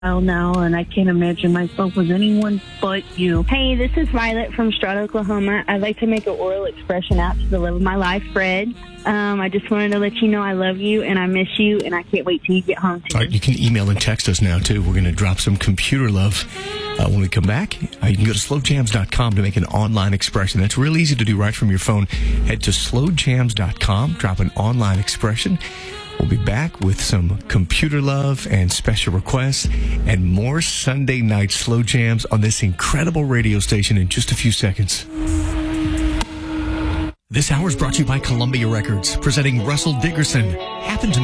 now, and I can't imagine myself with anyone but you. Hey, this is Violet from Strata, Oklahoma. I'd like to make an oral expression out to the love of my life, Fred. I just wanted to let you know I love you and I miss you, and I can't wait till you get home too. All right, you can email and text us now, too. We're going to drop some computer love when we come back. You can go to slowjams.com to make an online expression. That's real easy to do right from your phone. Head to slowjams.com, drop an online expression. We'll be back with some computer love and special requests and more Sunday night slow jams on this incredible radio station in just a few seconds. This hour is brought to you by Columbia Records, presenting Russell Dickerson. Happened to